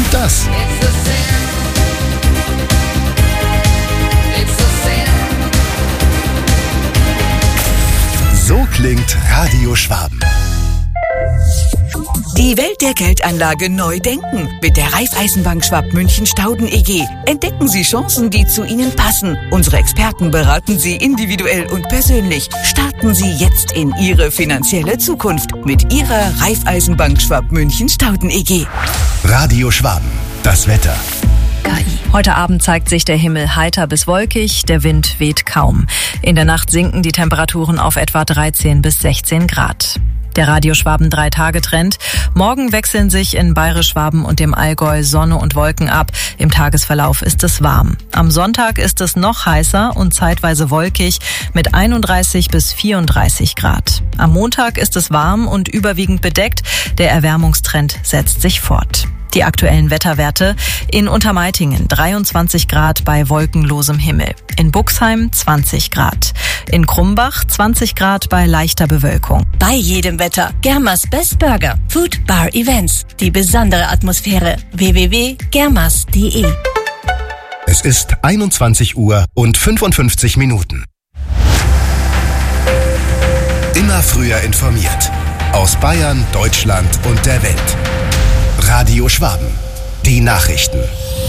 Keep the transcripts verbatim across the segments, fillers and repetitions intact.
klingt das? So klingt Radio Schwaben. Die Welt der Geldanlage neu denken. Mit der Raiffeisenbank Schwab-München-Stauden E G. Entdecken Sie Chancen, die zu Ihnen passen. Unsere Experten beraten Sie individuell und persönlich. Starten Sie jetzt in Ihre finanzielle Zukunft mit Ihrer Raiffeisenbank Schwab-München-Stauden E G. Radio Schwaben. Das Wetter. Heute Abend zeigt sich der Himmel heiter bis wolkig, der Wind weht kaum. In der Nacht sinken die Temperaturen auf etwa dreizehn bis sechzehn Grad. Der Radio Schwaben drei Tage Trend. Morgen wechseln sich in Bayerisch-Schwaben und dem Allgäu Sonne und Wolken ab. Im Tagesverlauf ist es warm. Am Sonntag ist es noch heißer und zeitweise wolkig mit einunddreißig bis vierunddreißig Grad. Am Montag ist es warm und überwiegend bedeckt. Der Erwärmungstrend setzt sich fort. Die aktuellen Wetterwerte: in Untermeitingen dreiundzwanzig Grad bei wolkenlosem Himmel, in Buxheim zwanzig Grad, in Krumbach zwanzig Grad bei leichter Bewölkung. Bei jedem Wetter Germas Best Burger, Food Bar Events, die besondere Atmosphäre. w w w punkt germas punkt de. Es ist einundzwanzig Uhr und fünfundfünfzig Minuten. Immer früher informiert. Aus Bayern, Deutschland und der Welt. Radio Schwaben. Die Nachrichten.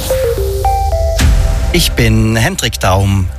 Ich bin Hendrik Daum.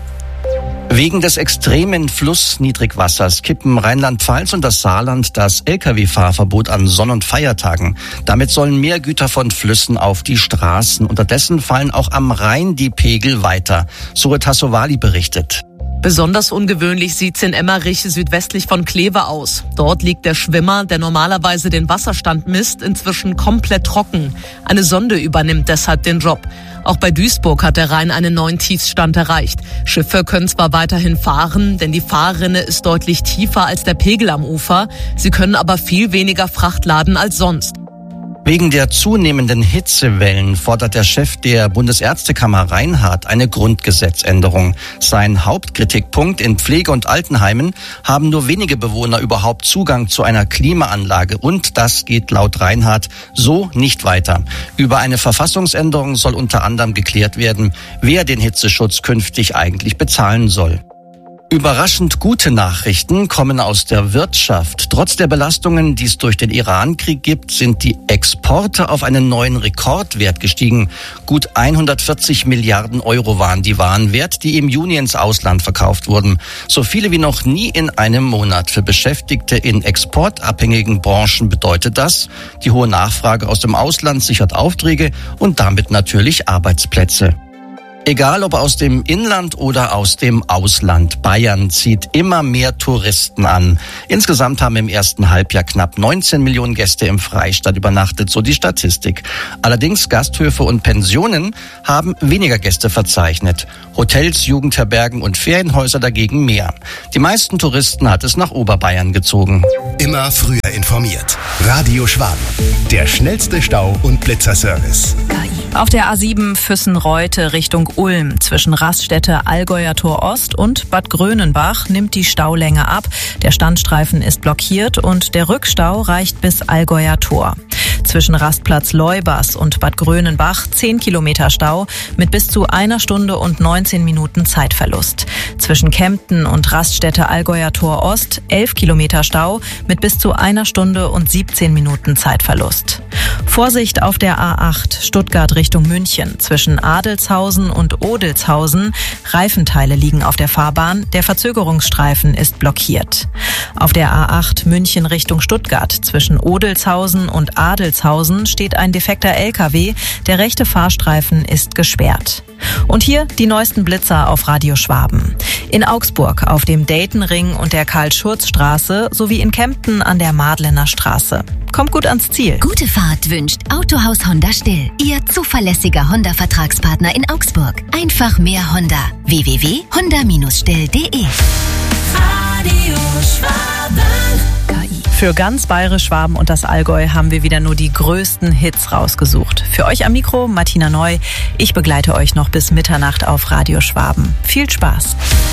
Wegen des extremen Flussniedrigwassers kippen Rheinland-Pfalz und das Saarland das L K W-Fahrverbot an Sonn- und Feiertagen. Damit sollen mehr Güter von Flüssen auf die Straßen. Unterdessen fallen auch am Rhein die Pegel weiter. Suret Hassovali berichtet. Besonders ungewöhnlich sieht's in Emmerich südwestlich von Kleve aus. Dort liegt der Schwimmer, der normalerweise den Wasserstand misst, inzwischen komplett trocken. Eine Sonde übernimmt deshalb den Job. Auch bei Duisburg hat der Rhein einen neuen Tiefstand erreicht. Schiffe können zwar weiterhin fahren, denn die Fahrrinne ist deutlich tiefer als der Pegel am Ufer. Sie können aber viel weniger Fracht laden als sonst. Wegen der zunehmenden Hitzewellen fordert der Chef der Bundesärztekammer Reinhardt eine Grundgesetzänderung. Sein Hauptkritikpunkt: in Pflege- und Altenheimen haben nur wenige Bewohner überhaupt Zugang zu einer Klimaanlage. Und das geht laut Reinhardt so nicht weiter. Über eine Verfassungsänderung soll unter anderem geklärt werden, wer den Hitzeschutz künftig eigentlich bezahlen soll. Überraschend gute Nachrichten kommen aus der Wirtschaft. Trotz der Belastungen, die es durch den Iran-Krieg gibt, sind die Exporte auf einen neuen Rekordwert gestiegen. Gut hundertvierzig Milliarden Euro waren die Warenwert, die im Juni ins Ausland verkauft wurden. So viele wie noch nie in einem Monat. Für Beschäftigte in exportabhängigen Branchen bedeutet das: die hohe Nachfrage aus dem Ausland sichert Aufträge und damit natürlich Arbeitsplätze. Egal ob aus dem Inland oder aus dem Ausland, Bayern zieht immer mehr Touristen an. Insgesamt haben im ersten Halbjahr knapp neunzehn Millionen Gäste im Freistaat übernachtet, so die Statistik. Allerdings Gasthöfe und Pensionen haben weniger Gäste verzeichnet. Hotels, Jugendherbergen und Ferienhäuser dagegen mehr. Die meisten Touristen hat es nach Oberbayern gezogen. Immer früher informiert. Radio Schwaben. Der schnellste Stau- und Blitzerservice. Auf der A sieben Füssen-Reute Richtung Ulm zwischen Raststätte Allgäuer Tor Ost und Bad Grönenbach nimmt die Staulänge ab. Der Standstreifen ist blockiert und der Rückstau reicht bis Allgäuer Tor. Zwischen Rastplatz Leubers und Bad Grönenbach zehn Kilometer Stau mit bis zu einer Stunde und neunzehn Minuten Zeitverlust. Zwischen Kempten und Raststätte Allgäuer Tor Ost elf Kilometer Stau mit bis zu einer Stunde und siebzehn Minuten Zeitverlust. Vorsicht auf der A acht Stuttgart Richtung München zwischen Adelshausen und Odelshausen. Reifenteile liegen auf der Fahrbahn. Der Verzögerungsstreifen ist blockiert. Auf der A acht München Richtung Stuttgart zwischen Odelshausen und Adelshausen steht ein defekter L K W. Der rechte Fahrstreifen ist gesperrt. Und hier die neuesten Blitzer auf Radio Schwaben. In Augsburg auf dem Daytonring und der Karl-Schurz-Straße sowie in Kempten an der Madlener Straße. Kommt gut ans Ziel. Gute Fahrt wünscht Autohaus Honda Still. Ihr zuverlässiger Honda-Vertragspartner in Augsburg. Einfach mehr Honda. w w w punkt honda Bindestrich still punkt de. Radio Schwaben. Für ganz Bayerisch, Schwaben und das Allgäu haben wir wieder nur die größten Hits rausgesucht. Für euch am Mikro Martina Neu. Ich begleite euch noch bis Mitternacht auf Radio Schwaben. Viel Spaß.